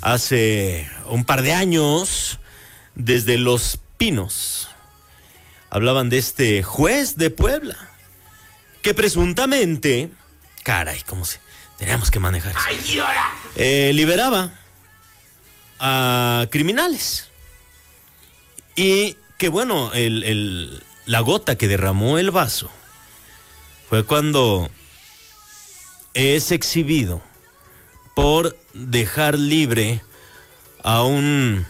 hace un par de años desde Los Pinos. Hablaban de este juez de Puebla que presuntamente, caray, cómo se teníamos que manejar eso, liberaba a criminales. Y que bueno, la gota que derramó el vaso fue cuando es exhibido por dejar libre a una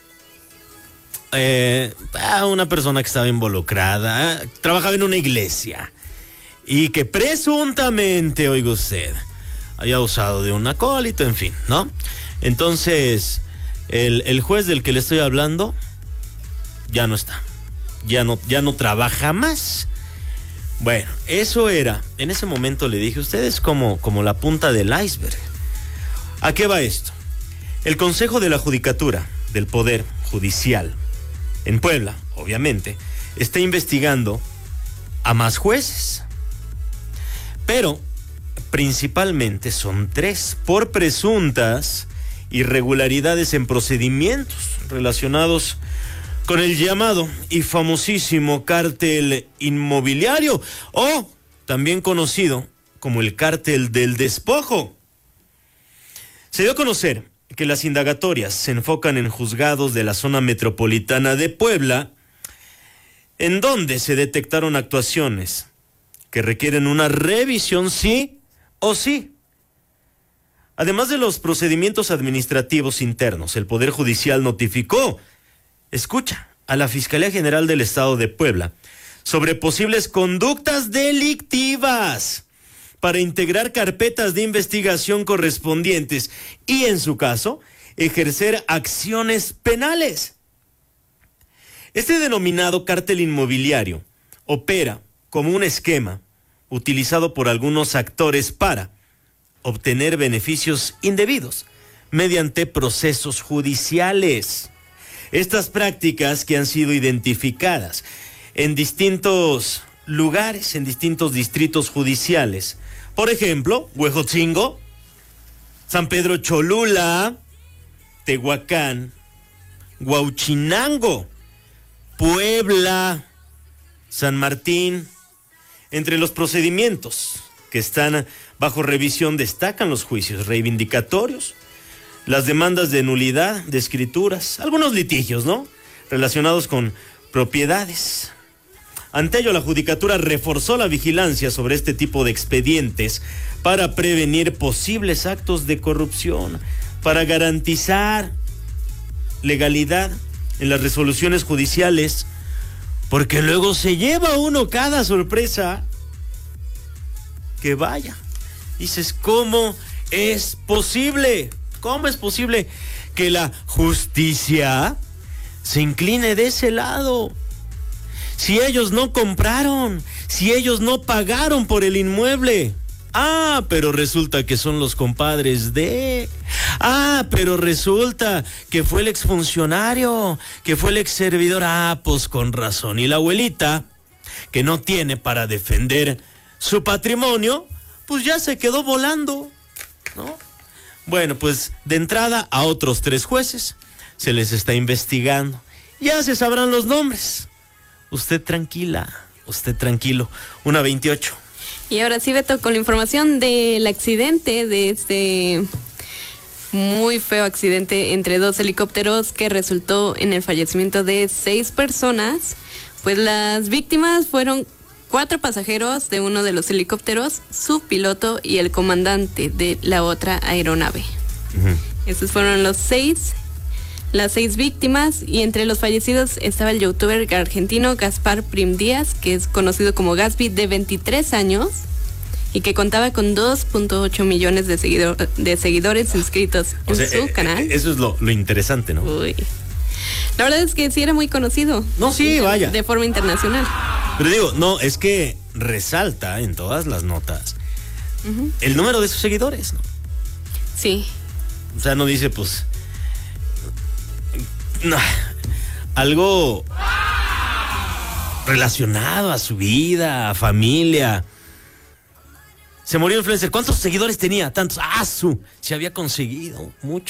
persona que estaba involucrada, trabajaba en una iglesia y que presuntamente, oiga usted, había usado de un acólito, en fin, ¿no? Entonces, el juez del que le estoy hablando ya no está, ya no trabaja más. Bueno, eso era, en ese momento le dije, usted es como la punta del iceberg. ¿A qué va esto? El Consejo de la Judicatura del Poder Judicial en Puebla, obviamente, está investigando a más jueces, pero principalmente son 3 por presuntas irregularidades en procedimientos relacionados con el llamado y famosísimo cártel inmobiliario, o también conocido como el cártel del despojo. Se dio a conocer que las indagatorias se enfocan en juzgados de la zona metropolitana de Puebla, en donde se detectaron actuaciones que requieren una revisión sí o sí. Además de los procedimientos administrativos internos, el Poder Judicial notificó, escucha, a la Fiscalía General del Estado de Puebla sobre posibles conductas delictivas para integrar carpetas de investigación correspondientes y, en su caso, ejercer acciones penales. Este denominado cártel inmobiliario opera como un esquema utilizado por algunos actores para obtener beneficios indebidos mediante procesos judiciales. Estas prácticas que han sido identificadas en distintos lugares, en distintos distritos judiciales, por ejemplo, Huejotzingo, San Pedro Cholula, Tehuacán, Huauchinango, Puebla, San Martín. Entre los procedimientos que están bajo revisión destacan los juicios reivindicatorios, las demandas de nulidad de escrituras, algunos litigios, ¿no?, relacionados con propiedades. Ante ello, la Judicatura reforzó la vigilancia sobre este tipo de expedientes para prevenir posibles actos de corrupción, para garantizar legalidad en las resoluciones judiciales, porque luego se lleva uno cada sorpresa que vaya. Dices, ¿cómo es posible? ¿Cómo es posible que la justicia se incline de ese lado? Si ellos no compraron, si ellos no pagaron por el inmueble. Ah, pero resulta que son los compadres de... Ah, pero resulta que fue el exfuncionario, que fue el exservidor. Ah, pues con razón. Y la abuelita, que no tiene para defender su patrimonio, pues ya se quedó volando, ¿no? Bueno, pues de entrada a otros 3 jueces se les está investigando. Ya se sabrán los nombres. Usted tranquila, usted tranquilo. 1:28. Y ahora sí, Beto, con la información del accidente, de este muy feo accidente entre 2 helicópteros que resultó en el fallecimiento de 6 personas, pues las víctimas fueron 4 pasajeros de uno de los helicópteros, su piloto y el comandante de la otra aeronave. Esos fueron las 6 víctimas, y entre los fallecidos estaba el youtuber argentino Gaspar Prim Díaz, que es conocido como Gaspi, de 23 años, y que contaba con 2.8 millones de seguidores inscritos en su canal. Eso es lo interesante, ¿no? Uy. La verdad es que sí era muy conocido. No, sí, vaya. De forma internacional. Pero digo, no, es que resalta en todas las notas el número de sus seguidores, ¿no? Sí. O sea, no dice, pues, no, algo relacionado a su vida, a familia. Se murió influencer. ¿Cuántos seguidores tenía? Tantos. Se había conseguido mucho.